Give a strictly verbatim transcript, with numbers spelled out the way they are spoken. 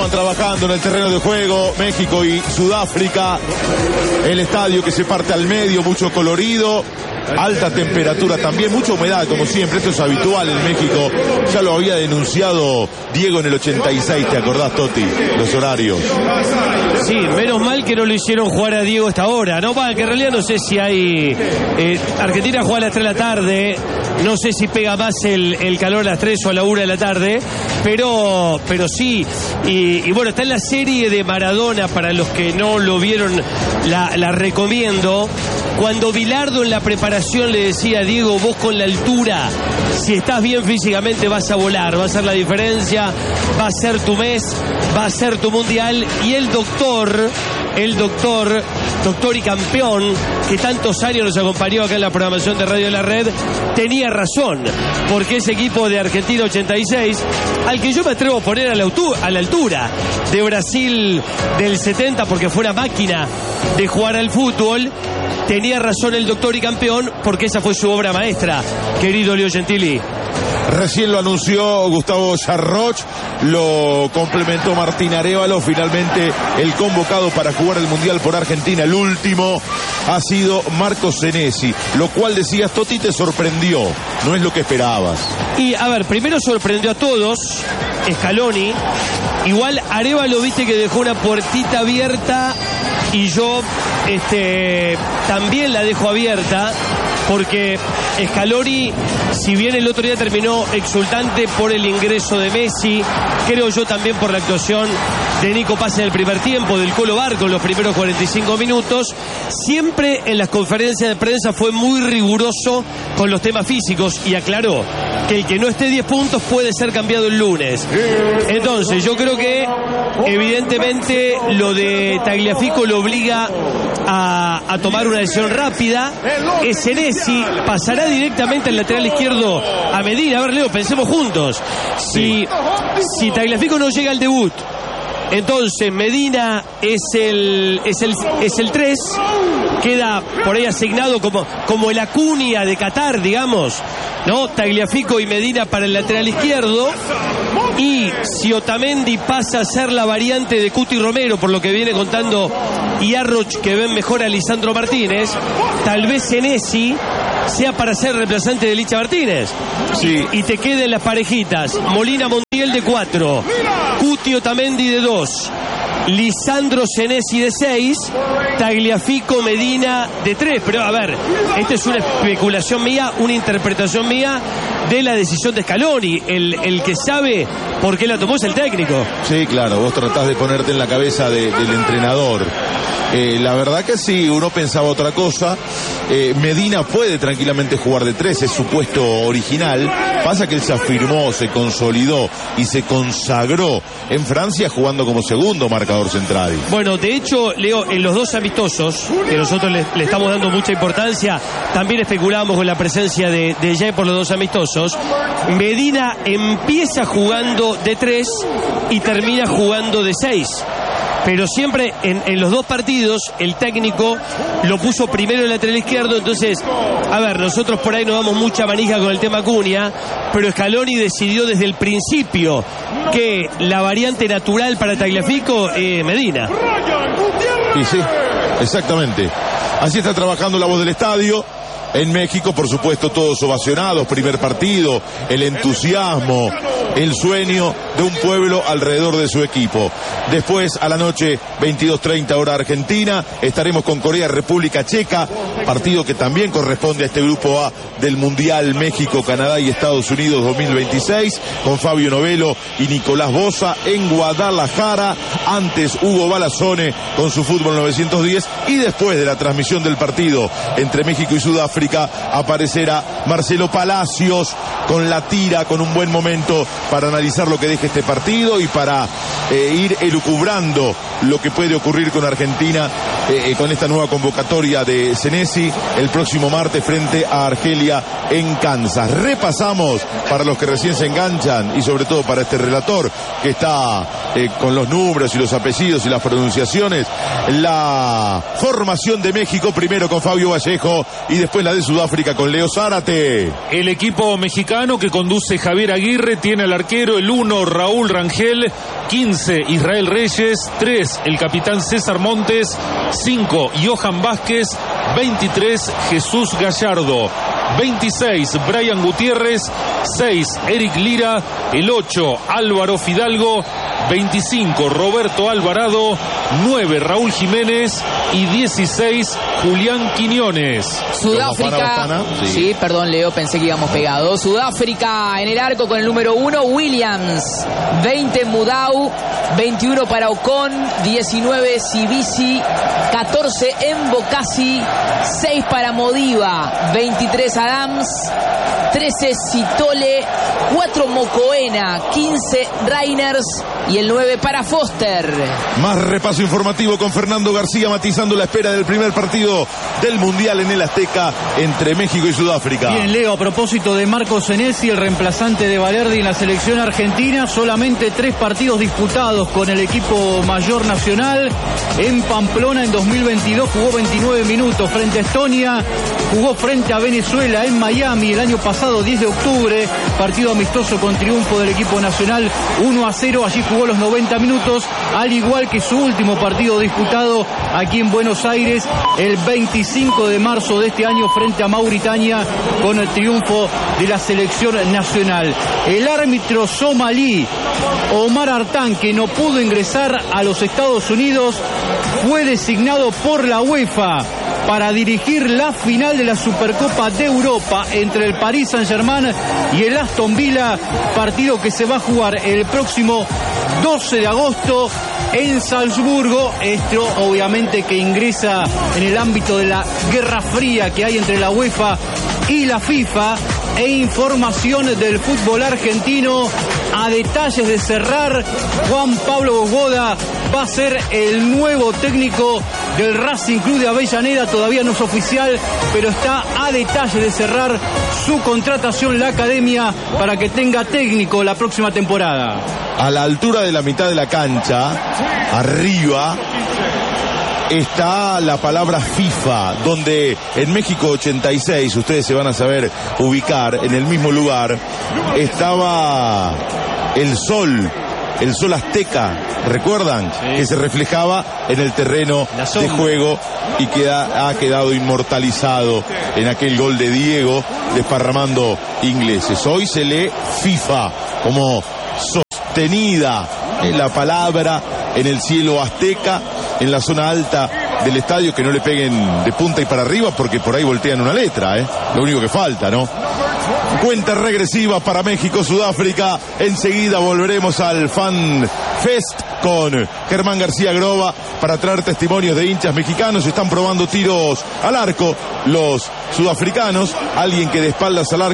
continúan trabajando en el terreno de juego México y Sudáfrica. El estadio que se parte al medio, mucho colorido, alta temperatura también, mucha humedad como siempre. Esto es habitual en México. Ya lo había denunciado Diego en el ochenta y seis, ¿te acordás, Toti? Los horarios. Sí, menos mal que no lo hicieron jugar a Diego esta hora, ¿no? Va, que en realidad no sé si hay... Eh, Argentina juega a las tres de la tarde, no sé si pega más el, el calor a las tres o a la una de la tarde, pero, pero sí. Y, y bueno, está en la serie de Maradona, para los que no lo vieron, la, la recomiendo. Cuando Bilardo en la preparación le decía a Diego, vos con la altura, si estás bien físicamente vas a volar, va a ser la diferencia, va a ser tu mes, va a ser tu mundial. Y el doctor, el doctor, doctor y campeón, que tantos años nos acompañó acá en la programación de Radio La Red, tenía razón, porque ese equipo de Argentina ochenta y seis, al que yo me atrevo a poner a la, a la altura de Brasil del setenta, porque fue una máquina de jugar al fútbol, tenía razón el doctor y campeón, porque esa fue su obra maestra, querido Leo Gentili. Recién lo anunció Gustavo Charroch, lo complementó Martín Arévalo. Finalmente el convocado para jugar el Mundial por Argentina, el último, ha sido Marcos Senesi, lo cual, decías, Toti, te sorprendió, no es lo que esperabas. Y a ver, primero sorprendió a todos Scaloni. Igual Arévalo, viste que dejó una puertita abierta, y yo este, también la dejo abierta, porque Scaloni, si bien el otro día terminó exultante por el ingreso de Messi, creo yo también por la actuación de Nico Paz en el primer tiempo, del Colo Barco en los primeros cuarenta y cinco minutos, siempre en las conferencias de prensa fue muy riguroso con los temas físicos y aclaró que el que no esté diez puntos puede ser cambiado el lunes. Entonces yo creo que evidentemente lo de Tagliafico lo obliga a, a tomar una decisión rápida. Senesi pasará directamente al lateral izquierdo a Medina. A ver, Leo, pensemos juntos. Si, si Tagliafico no llega al debut, entonces Medina es el es el es el tres, queda por ahí asignado como, como el Acuña de Qatar, digamos, ¿no? Tagliafico y Medina para el lateral izquierdo. Y si Otamendi pasa a ser la variante de Cuti Romero, por lo que viene contando Yarroch, que ven mejor a Lisandro Martínez, tal vez Senesi sea para ser reemplazante de Licha Martínez. Sí. Y, y te queden las parejitas: Molina Montiel de cuatro, Cuti Otamendi de dos, Lisandro Senesi de seis, Tagliafico Medina de tres. Pero a ver, esta es una especulación mía, una interpretación mía de la decisión de Scaloni. El, el que sabe por qué la tomó es el técnico. Sí, claro, vos tratás de ponerte en la cabeza de, del entrenador. Eh, la verdad que sí, uno pensaba otra cosa. eh, Medina puede tranquilamente jugar de tres, es su puesto original. Pasa que él se afirmó, se consolidó y se consagró en Francia jugando como segundo marcador central. Bueno, de hecho, Leo, en los dos amistosos, que nosotros le, le estamos dando mucha importancia, también especulamos con la presencia de, de Jay por los dos amistosos. Medina empieza jugando de tres y termina jugando de seis. Pero siempre en, en los dos partidos el técnico lo puso primero en el lateral izquierdo. Entonces, a ver, nosotros por ahí nos damos mucha manija con el tema Acuña, pero Scaloni decidió desde el principio que la variante natural para Tagliafico es eh, Medina. Y sí, exactamente. Así está trabajando la voz del estadio. En México, por supuesto, todos ovacionados, primer partido, el entusiasmo, el sueño de un pueblo alrededor de su equipo. Después, a la noche, veintidós treinta hora Argentina, estaremos con Corea, República Checa, partido que también corresponde a este grupo A del Mundial México, Canadá y Estados Unidos dos mil veintiséis, con Fabio Novello y Nicolás Boza en Guadalajara. Antes, Hugo Balazone con su Fútbol novecientos diez, y después de la transmisión del partido entre México y Sudáfrica, aparecerá Marcelo Palacios con la tira, con un buen momento para analizar lo que deja este partido y para eh, ir elucubrando lo que puede ocurrir con Argentina eh, con esta nueva convocatoria de Senesi el próximo martes frente a Argelia en Kansas. Repasamos para los que recién se enganchan y sobre todo para este relator que está eh, con los números y los apellidos y las pronunciaciones, la formación de México, primero con Fabio Vallejo y después la de Sudáfrica con Leo Zárate. El equipo mexicano que conduce Javier Aguirre tiene al arquero el uno Raúl Rangel, quince Israel Reyes, tres el capitán César Montes, cinco Johan Vázquez, veintitrés Jesús Gallardo, veintiséis Brian Gutiérrez, seis Eric Lira, el ocho Álvaro Fidalgo, veinticinco Roberto Alvarado, nueve Raúl Jiménez y dieciséis Julián Quiñones. Sudáfrica, Botana, sí. sí, perdón Leo, pensé que íbamos pegados. Sudáfrica en el arco con el número uno Williams, veinte Mudau, veintiuno para Ocon, diecinueve Sibisi, catorce Mbokasi, seis para Modiva, veintitrés Adams, trece Sitole, cuatro Mocoena, quince Reiners y el nueve para Foster. Más repaso informativo con Fernando García matizando la espera del primer partido del Mundial en el Azteca entre México y Sudáfrica. Bien, Leo, a propósito de Marcos Senesi, el reemplazante de Valerdi en la selección argentina, solamente tres partidos disputados con el equipo mayor nacional. En Pamplona en dos mil veintidós jugó veintinueve minutos frente a Estonia, jugó frente a Venezuela en Miami el año pasado, diez de octubre, partido amistoso con triunfo del equipo nacional uno a cero, allí jugó los noventa minutos, al igual que su último partido disputado aquí en Buenos Aires el veinticinco de marzo de este año frente a Mauritania con el triunfo de la selección nacional. El árbitro somalí Omar Artán, que no pudo ingresar a los Estados Unidos, fue designado por la UEFA para dirigir la final de la Supercopa de Europa entre el Paris Saint-Germain y el Aston Villa, partido que se va a jugar el próximo doce de agosto en Salzburgo. Esto obviamente que ingresa en el ámbito de la guerra fría que hay entre la UEFA y la FIFA. E información del fútbol argentino, a detalles de cerrar, Juan Pablo Bogoda va a ser el nuevo técnico del Racing Club de Avellaneda. Todavía no es oficial, pero está a detalles de cerrar su contratación la academia para que tenga técnico la próxima temporada. A la altura de la mitad de la cancha, arriba, está la palabra FIFA, donde en México ochenta y seis, ustedes se van a saber ubicar, en el mismo lugar, estaba el sol, el sol azteca, ¿recuerdan? Sí. Que se reflejaba en el terreno de juego y que ha, ha quedado inmortalizado en aquel gol de Diego, desparramando ingleses. Hoy se lee FIFA, como sostenida en la palabra en el cielo azteca, en la zona alta del estadio, que no le peguen de punta y para arriba porque por ahí voltean una letra, ¿eh? Lo único que falta, ¿no? Cuenta regresiva para México, Sudáfrica. Enseguida volveremos al Fan Fest con Germán García Groba para traer testimonios de hinchas mexicanos. Están probando tiros al arco los sudafricanos. Alguien que de espaldas al arco